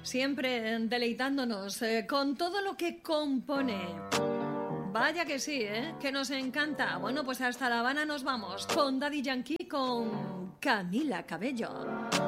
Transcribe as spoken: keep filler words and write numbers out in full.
Siempre deleitándonos eh, con todo lo que compone. Vaya que sí, ¿eh? Que nos encanta. Bueno, pues hasta La Habana nos vamos con Daddy Yankee, con Camila Cabello.